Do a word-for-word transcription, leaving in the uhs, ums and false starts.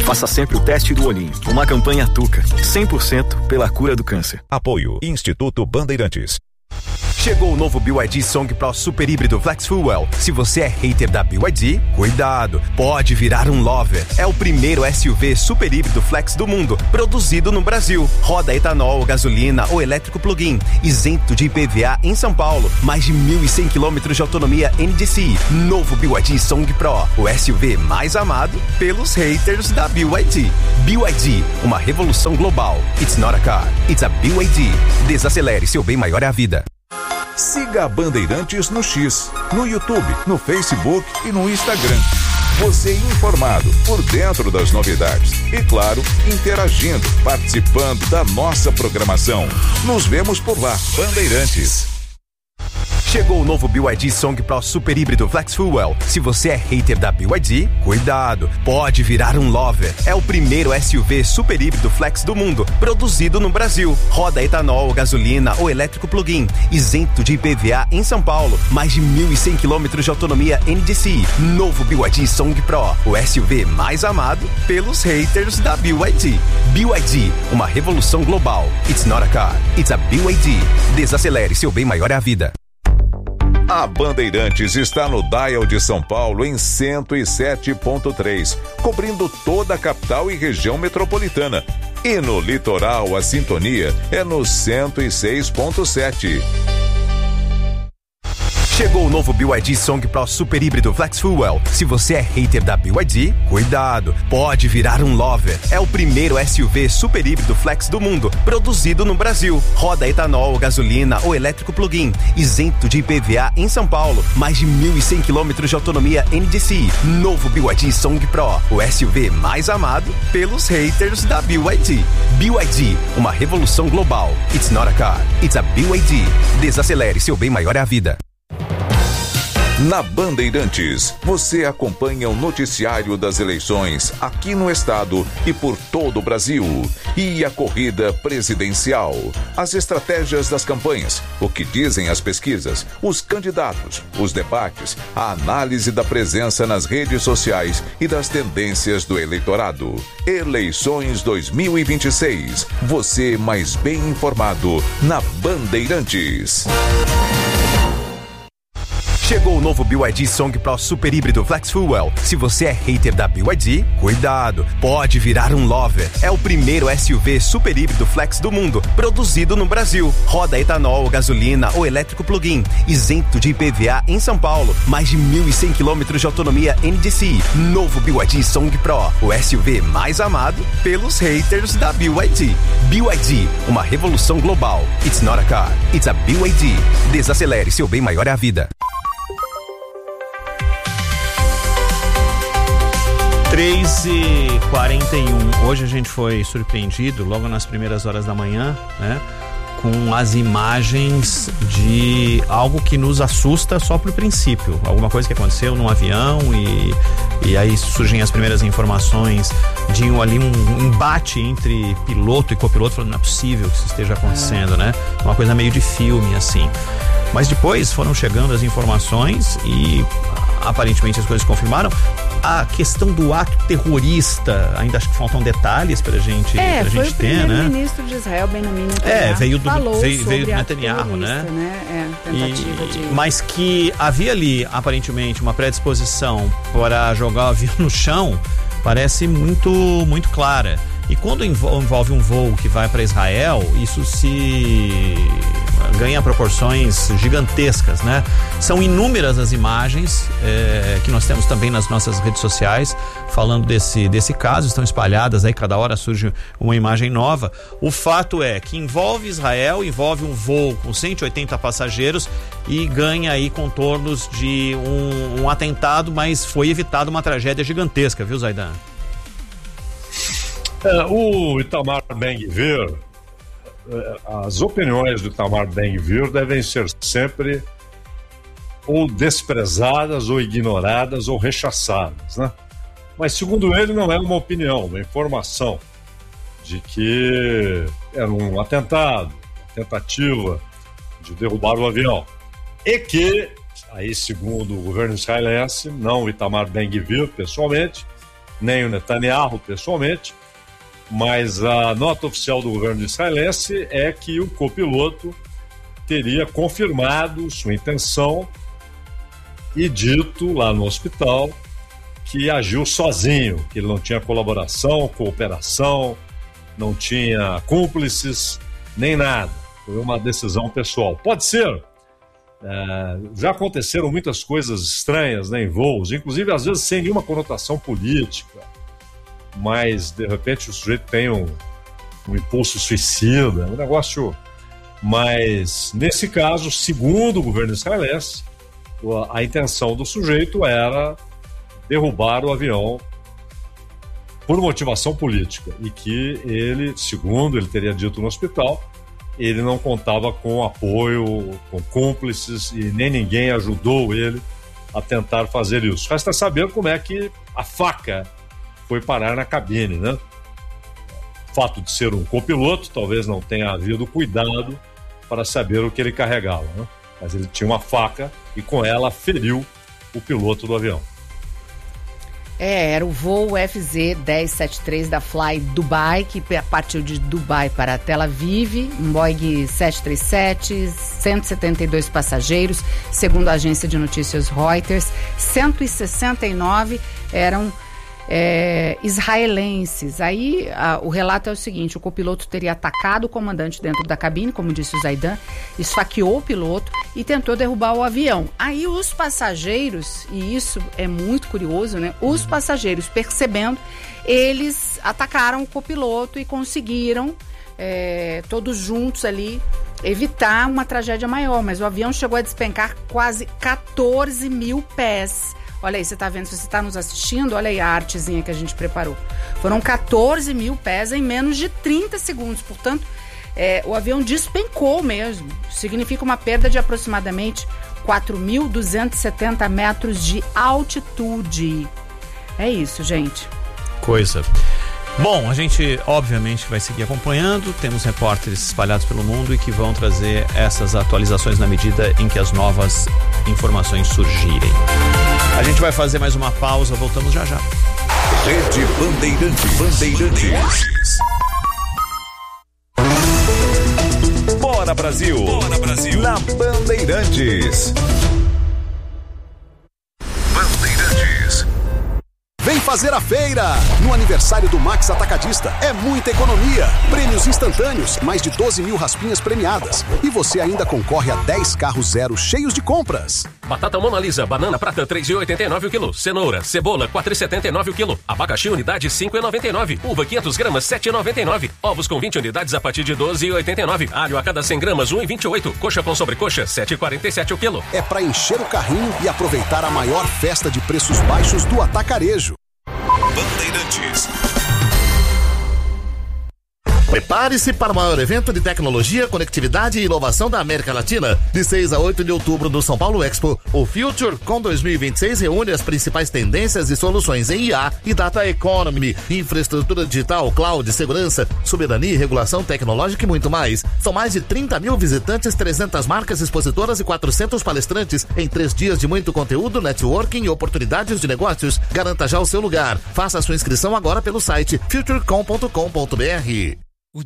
Faça sempre o teste do olhinho. Uma campanha Tuca, cem por cento pela cura do câncer. Apoio Instituto Bandeirantes. Chegou o novo B Y D Song Pro Super Híbrido Flex Fuel. Se você é hater da B Y D, cuidado, pode virar um lover. É o primeiro S U V super híbrido flex do mundo, produzido no Brasil. Roda etanol, gasolina ou elétrico plug-in, isento de I P V A em São Paulo. Mais de mil e cem quilômetros de autonomia N D C I. Novo B Y D Song Pro, o S U V mais amado pelos haters da B Y D. B Y D, uma revolução global. It's not a car, it's a B Y D. Desacelere, seu bem maior é a vida. Siga a Bandeirantes no X, no YouTube, no Facebook e no Instagram. Você informado, por dentro das novidades e, claro, interagindo, participando da nossa programação. Nos vemos por lá, Bandeirantes. Chegou o novo B Y D Song Pro Super Híbrido Flex Fuel. Se você é hater da B Y D, cuidado, pode virar um lover. É o primeiro S U V super híbrido flex do mundo, produzido no Brasil. Roda etanol, gasolina ou elétrico plug-in, isento de I P V A em São Paulo. Mais de mil e cem quilômetros de autonomia N D C I. Novo B Y D Song Pro, o S U V mais amado pelos haters da B Y D. B Y D, uma revolução global. It's not a car, it's a B Y D. Desacelere, seu bem maior é a vida. A Bandeirantes está no Dial de São Paulo em cento e sete ponto três, cobrindo toda a capital e região metropolitana. E no litoral a sintonia é no cento e seis ponto sete. Chegou o novo B Y D Song Pro Super Híbrido Flex Fuel. Se você é hater da B Y D, cuidado, pode virar um lover. É o primeiro S U V super híbrido flex do mundo, produzido no Brasil. Roda etanol, gasolina ou elétrico plug-in, isento de I P V A em São Paulo. Mais de mil e cem quilômetros de autonomia N D C I. Novo B Y D Song Pro, o S U V mais amado pelos haters da B Y D. B Y D, uma revolução global. It's not a car, it's a B Y D. Desacelere, seu bem maior é a vida. Na Bandeirantes, você acompanha o noticiário das eleições aqui no estado e por todo o Brasil. E a corrida presidencial, as estratégias das campanhas, o que dizem as pesquisas, os candidatos, os debates, a análise da presença nas redes sociais e das tendências do eleitorado. Eleições dois mil e vinte e seis. Você mais bem informado na Bandeirantes. Chegou o novo B Y D Song Pro Super Híbrido Flex Fuel. Se você é hater da B Y D, cuidado, pode virar um lover. É o primeiro S U V super híbrido flex do mundo, produzido no Brasil. Roda etanol, gasolina ou elétrico plug-in, isento de I P V A em São Paulo. Mais de mil e cem quilômetros de autonomia N D C I. Novo B Y D Song Pro, o S U V mais amado pelos haters da B Y D. B Y D, uma revolução global. It's not a car, it's a B Y D. Desacelere, seu bem maior é a vida. três e quarenta e um. Hoje a gente foi surpreendido logo nas primeiras horas da manhã, né, com as imagens de algo que nos assusta só por princípio. Alguma coisa que aconteceu num avião e, e aí surgem as primeiras informações de um, ali um embate entre piloto e copiloto, falando, não é possível que isso esteja acontecendo, né? Uma coisa meio de filme, assim. Mas depois foram chegando as informações e aparentemente as coisas confirmaram. A questão do ato terrorista, ainda acho que faltam detalhes pra gente, é, pra gente ter, né? É, foi o primeiro-ministro de Israel, Benjamin Netanyahu, é, veio do, falou veio, veio do sobre Netanyahu, né? né? É, tentativa e, de... Mas que havia ali, aparentemente, uma predisposição para jogar o avião no chão, parece muito, muito clara. E quando envolve um voo que vai para Israel, isso se ganha proporções gigantescas, né? São inúmeras as imagens é, que nós temos também nas nossas redes sociais falando desse, desse caso, estão espalhadas aí, cada hora surge uma imagem nova. O fato é que envolve Israel, envolve um voo com cento e oitenta passageiros e ganha aí contornos de um, um atentado, mas foi evitada uma tragédia gigantesca, viu, Zaidan? É, o Itamar Ben-Gvir, as opiniões do Itamar Ben-Gvir devem ser sempre ou desprezadas, ou ignoradas, ou rechaçadas, né? Mas, segundo ele, não é uma opinião, uma informação de que era um atentado, uma tentativa de derrubar o avião. E que, aí, segundo o governo israelense, não o Itamar Ben-Gvir pessoalmente, nem o Netanyahu pessoalmente, mas a nota oficial do governo israelense é que o copiloto teria confirmado sua intenção e dito lá no hospital que agiu sozinho, que ele não tinha colaboração, cooperação, não tinha cúmplices, nem nada. Foi uma decisão pessoal. Pode ser. É, já aconteceram muitas coisas estranhas, né, em voos, inclusive às vezes sem nenhuma conotação política, mas de repente o sujeito tem um, um impulso suicida, um negócio. Mas nesse caso, segundo o governo israelense, a, a intenção do sujeito era derrubar o avião por motivação política e que ele, segundo ele teria dito no hospital, ele não contava com apoio, com cúmplices e nem ninguém ajudou ele a tentar fazer isso. Resta saber como é que a faca foi parar na cabine, né? O fato de ser um copiloto, talvez não tenha havido cuidado para saber o que ele carregava, né? Mas ele tinha uma faca e com ela feriu o piloto do avião. É, era o voo F Z dez setenta e três da Fly Dubai, que partiu de Dubai para Tel Aviv, um Boeing sete três sete, cento e setenta e dois passageiros, segundo a agência de notícias Reuters, cento e sessenta e nove eram é, israelenses. Aí a, o relato é o seguinte: o copiloto teria atacado o comandante dentro da cabine, como disse o Zaidan, esfaqueou o piloto e tentou derrubar o avião. Aí os passageiros, e isso é muito curioso, né? Os passageiros, percebendo, eles atacaram o copiloto e conseguiram, é, todos juntos ali, evitar uma tragédia maior. Mas o avião chegou a despencar quase quatorze mil pés. Olha aí, você está vendo, se você está nos assistindo, olha aí a artezinha que a gente preparou. Foram quatorze mil pés em menos de trinta segundos, portanto, é, o avião despencou mesmo. Significa uma perda de aproximadamente quatro mil duzentos e setenta metros de altitude. É isso, gente. Coisa. Bom, a gente obviamente vai seguir acompanhando, temos repórteres espalhados pelo mundo e que vão trazer essas atualizações na medida em que as novas informações surgirem. A gente vai fazer mais uma pausa, voltamos já já. Rede Bandeirantes. Bandeirantes. Bora Brasil. Bora Brasil. Na Bandeirantes. Bandeirantes. Vem fazer a feira! No aniversário do Max Atacadista é muita economia. Prêmios instantâneos, mais de doze mil raspinhas premiadas. E você ainda concorre a dez carros zero cheios de compras. Batata Mona Lisa, banana prata três reais e oitenta e nove o quilo. Cenoura, cebola quatro reais e setenta e nove o quilo. Abacaxi unidade cinco reais e noventa e nove. Uva quinhentas gramas sete reais e noventa e nove. Ovos com vinte unidades a partir de doze reais e oitenta e nove. Alho a cada cem gramas um real e vinte e oito. Coxa com sobrecoxa sete reais e quarenta e sete o quilo. É para encher o carrinho e aproveitar a maior festa de preços baixos do atacarejo. Bandeirantes. Prepare-se para o maior evento de tecnologia, conectividade e inovação da América Latina. De seis a oito de outubro no São Paulo Expo, o FutureCon dois mil e vinte e seis reúne as principais tendências e soluções em I A e Data Economy, infraestrutura digital, cloud, segurança, soberania, regulação tecnológica e muito mais. São mais de trinta mil visitantes, trezentas marcas expositoras e quatrocentos palestrantes em três dias de muito conteúdo, networking e oportunidades de negócios. Garanta já o seu lugar. Faça a sua inscrição agora pelo site futurecom ponto com ponto br.